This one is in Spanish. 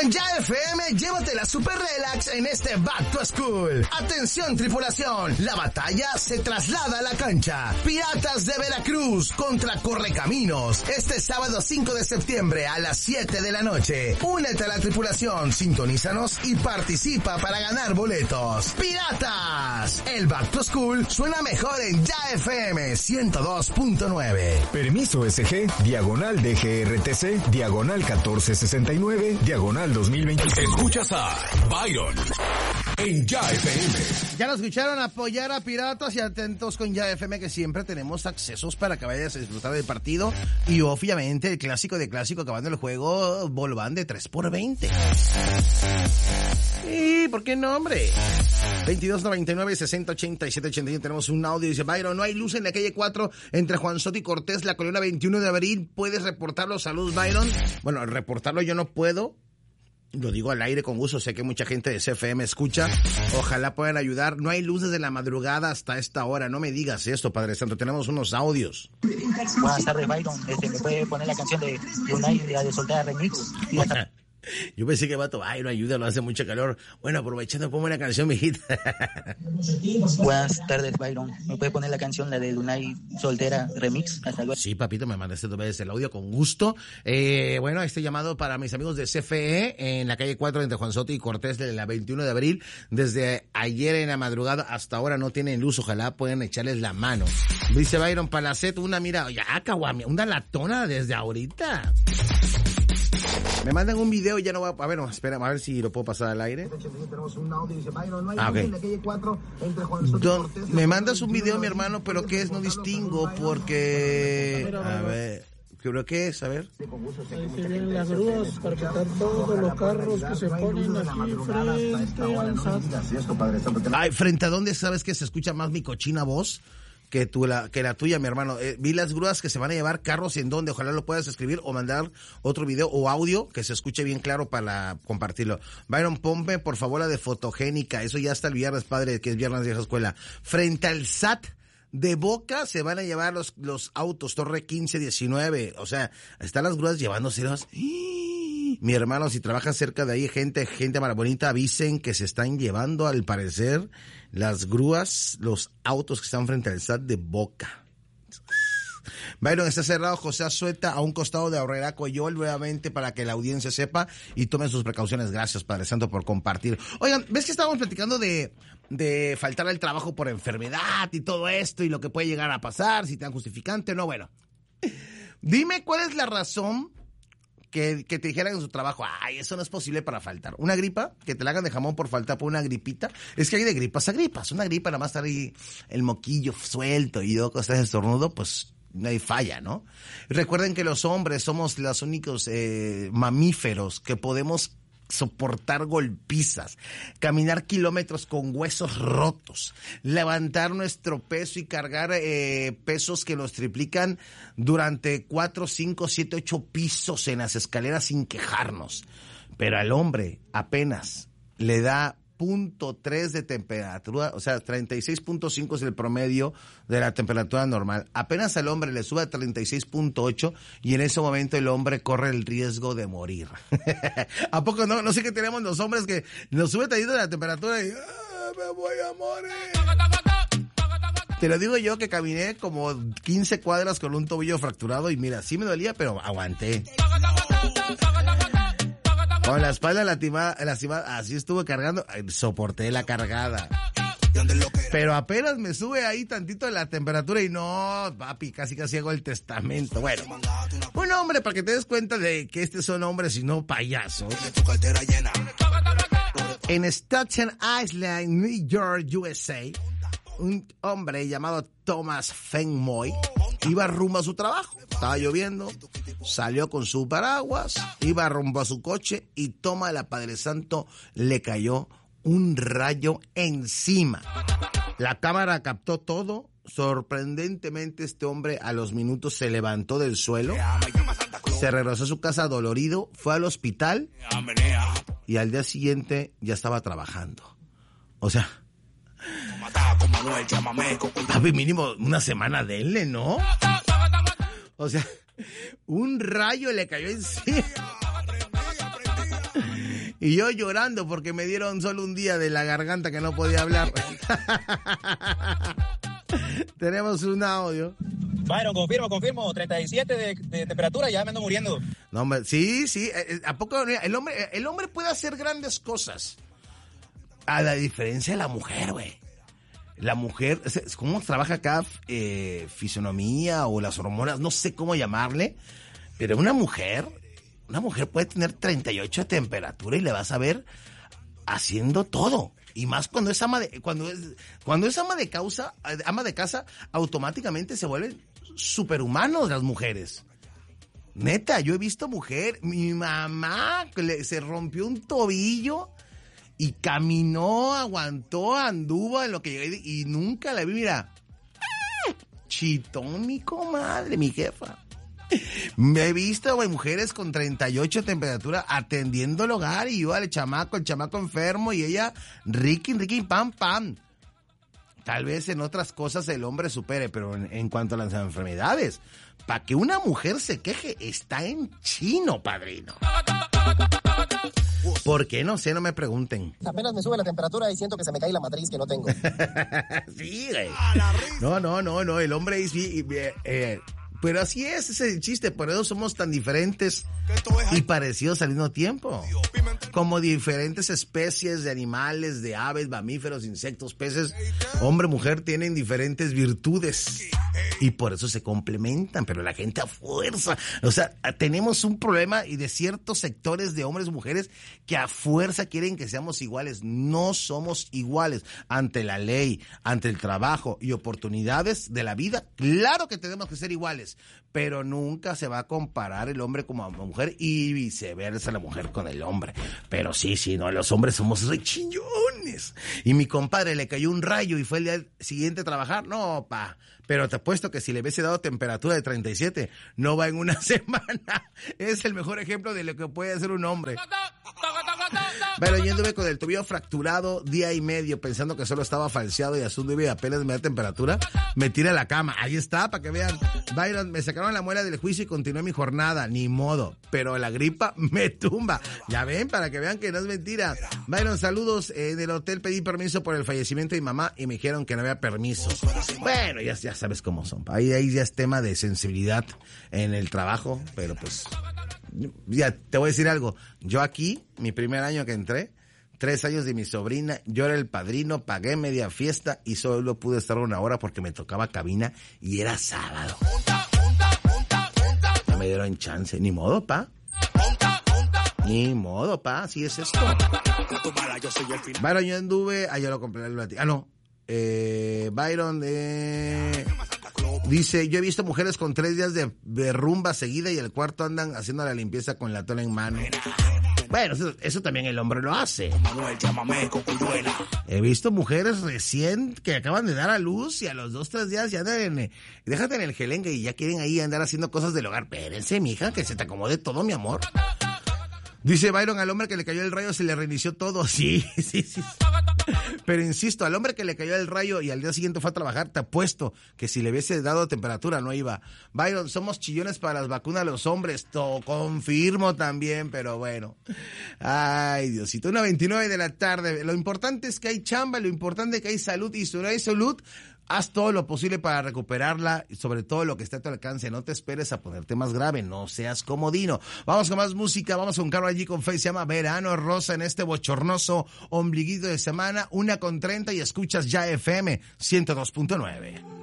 Con Ya FM, llévatela super relax en este Back to School. Atención, tripulación, la batalla se traslada a la cancha. Piratas de Veracruz contra Correcaminos. Este sábado 5 de septiembre a las 7 de la noche. Únete a la tripulación, sintonízanos y participa para ganar boletos. ¡Piratas! El Back to School suena mejor en Ya FM 102.9. Permiso SG, diagonal DGRTC, diagonal 1469, diagonal 2020. Escuchas a Byron en Ya FM. Ya lo escucharon, apoyar a Piratas y atentos con Ya FM, que siempre tenemos accesos para que vayas a disfrutar del partido. Y obviamente el clásico de clásico, acabando el juego, Bolván de 3x20. ¿Y por qué no, hombre? 2299-6087-81. Tenemos un audio, dice Byron, no hay luz en la calle 4 entre Juan Soto y Cortés, la colonia 21 de abril. ¿Puedes reportarlo? Salud, Byron. Bueno, reportarlo yo no puedo. Lo digo al aire con gusto, sé que mucha gente de CFM escucha. Ojalá puedan ayudar. No hay luz desde la madrugada hasta esta hora. No me digas esto, Padre Santo. Tenemos unos audios. Buenas tardes, Byron. ¿Me puede poner la canción de Unai de Soltera Remix? Yo pensé que vato, ay, no ayuda, hace mucho calor. Bueno, aprovechando, ponme una canción, mijita. Buenas tardes, Byron. ¿Me puede poner la canción, la de Unai Soltera Remix? Hasta luego. Sí, papito, me mandaste dos veces el audio con gusto. Bueno, este llamado para mis amigos de CFE en la calle 4 entre Juan Soto y Cortés de la 21 de abril. Desde ayer en la madrugada hasta ahora no tienen luz. Ojalá puedan echarles la mano. Dice Byron Palacet, ya, caguame, una latona desde ahorita. Me mandan un video y ya no va a ver, no, espera, a ver si lo puedo pasar al aire. Okay. Me mandas un video, mi hermano, pero ¿qué es? No distingo porque... A ver, creo que es, a ver. Ahí se vienen las grúas para quitar todos los carros que se ponen aquí frente al SAT. Ay, ¿frente a dónde sabes que se escucha más mi cochina voz? Que la tuya, mi hermano. Vi las grúas que se van a llevar carros en donde. Ojalá lo puedas escribir o mandar otro video o audio que se escuche bien claro para compartirlo. Byron, ponme por favor la de Fotogénica. Eso ya hasta el viernes, padre, que es viernes de vieja escuela. Frente al SAT de Boca se van a llevar los autos, Torre 15-19. O sea, están las grúas llevándoselos. Mi hermano, si trabajas cerca de ahí, gente bonita, avisen que se están llevando, al parecer, las grúas, los autos que están frente al SAT de Boca. Byron, está cerrado José Azueta a un costado de Aurrera Coyol, nuevamente para que la audiencia sepa y tome sus precauciones. Gracias, Padre Santo, por compartir. Oigan, ¿ves que estábamos platicando de faltar al trabajo por enfermedad y todo esto y lo que puede llegar a pasar, si te dan justificante o no? Bueno, dime cuál es la razón que te dijeran en su trabajo, ay, eso no es posible para faltar. ¿Una gripa? Que te la hagan de jamón por faltar por una gripita. Es que hay de gripas a gripas. Una gripa nada más estar ahí el moquillo suelto y luego estás estornudo, pues no hay falla, ¿no? Recuerden que los hombres somos los únicos mamíferos que podemos soportar golpizas, caminar kilómetros con huesos rotos, levantar nuestro peso y cargar pesos que nos triplican durante 4, 5, 7, 8 pisos en las escaleras sin quejarnos. Pero al hombre apenas le da 0.3 de temperatura, o sea, 36.5 es el promedio de la temperatura normal. Apenas al hombre le sube a 36.8 y en ese momento el hombre corre el riesgo de morir. ¿A poco no? No sé qué tenemos los hombres que nos sube tantito la temperatura y me voy a morir. Te lo digo yo que caminé como 15 cuadras con un tobillo fracturado y mira, sí me dolía, pero aguanté. Con la espalda lastimada, así estuve cargando, soporté la cargada. Pero apenas me sube ahí tantito la temperatura y no, papi, casi hago el testamento. Bueno, un hombre, para que te des cuenta de que son hombres y no payasos. En Staten Island, New York, USA, un hombre llamado Thomas Fenmoy iba rumbo a su trabajo. Estaba lloviendo, salió con su paraguas, iba rumbo a su coche y toma la Padre Santo, le cayó un rayo encima. La cámara captó todo. Sorprendentemente, este hombre a los minutos se levantó del suelo, se regresó a su casa dolorido, fue al hospital y al día siguiente ya estaba trabajando. O sea, papi, mínimo una semana denle, ¿no? O sea, un rayo le cayó encima. Y yo llorando porque me dieron solo un día de la garganta que no podía hablar. Tenemos un audio. Byron, confirmo, 37 de temperatura, ya me ando muriendo. No, hombre, sí, ¿a poco el hombre puede hacer grandes cosas? A la diferencia de la mujer, güey. La mujer, ¿cómo trabaja acá? Fisonomía o las hormonas, no sé cómo llamarle, pero una mujer puede tener 38 de temperatura y le vas a ver haciendo todo. Y más cuando es ama de casa, automáticamente se vuelven superhumanos las mujeres. Neta, yo he visto mi mamá se rompió un tobillo y caminó, aguantó, anduvo en lo que llegué y nunca la vi, mira. Chitón, mi comadre, mi jefa. Me he visto, güey, mujeres con 38 de temperatura atendiendo el hogar y yo el chamaco enfermo y ella, Ricky, pam. Tal vez en otras cosas el hombre supere, pero en cuanto a las enfermedades, para que una mujer se queje, está en chino, padrino. ¿Por qué? No sé, no me pregunten. Apenas me sube la temperatura y siento que se me cae la matriz que no tengo. Sí, güey. No, el hombre es... pero así es el chiste, por eso somos tan diferentes y parecidos al mismo tiempo. Como diferentes especies de animales, de aves, mamíferos, insectos, peces, hombre, mujer tienen diferentes virtudes y por eso se complementan, pero la gente a fuerza, o sea, tenemos un problema y de ciertos sectores de hombres y mujeres que a fuerza quieren que seamos iguales. No somos iguales ante la ley, ante el trabajo y oportunidades de la vida. Claro que tenemos que ser iguales, pero nunca se va a comparar el hombre como la mujer y viceversa la mujer con el hombre. Pero sí, no, los hombres somos rechillones. Y mi compadre le cayó un rayo y fue el día siguiente a trabajar. No, pero te apuesto que si le hubiese dado temperatura de 37, no va en una semana. Es el mejor ejemplo de lo que puede hacer un hombre. Pero yo anduve con el tobillo fracturado día y medio pensando que solo estaba falseado y azul y apenas me da temperatura. Me tiré a la cama. Ahí está, para que vean. Byron, me sacaron la muela del juicio y continué mi jornada. Ni modo. Pero la gripa me tumba. Ya ven, para que vean que no es mentira. Byron, saludos. En el hotel pedí permiso por el fallecimiento de mi mamá y me dijeron que no había permiso. Bueno, ya sabes cómo son. Ahí ya es tema de sensibilidad en el trabajo, pero pues... Ya, te voy a decir algo. Yo aquí, mi primer año que entré, 3 años de mi sobrina, yo era el padrino, pagué media fiesta y solo pude estar 1 hora porque me tocaba cabina y era sábado. No me dieron chance. Ni modo, así es esto. Byron, yo anduve... yo lo compré. Byron, dice, yo he visto mujeres con 3 días de rumba seguida y el cuarto andan haciendo la limpieza con la tola en mano. Bueno, eso también el hombre lo hace. He visto mujeres recién que acaban de dar a luz y a los 2-3 días ya andan déjate en el gelengue y ya quieren ahí andar haciendo cosas del hogar. Espérense, mija, que se te acomode todo, mi amor. Dice Byron, al hombre que le cayó el rayo se le reinició todo. Sí. Pero insisto, al hombre que le cayó el rayo y al día siguiente fue a trabajar, te apuesto que si le hubiese dado temperatura no iba. Byron, somos chillones para las vacunas los hombres. Confirmo también, pero bueno. Ay, Diosito. 1:29 de la tarde. Lo importante es que hay chamba, lo importante es que hay salud. Y si no hay salud, haz todo lo posible para recuperarla y sobre todo lo que esté a tu alcance. No te esperes a ponerte más grave, no seas comodino. Vamos con más música, vamos con Karol G con Faith, se llama Verano Rosa en este bochornoso ombliguito de semana, 1:30 y escuchas Ya FM 102.9.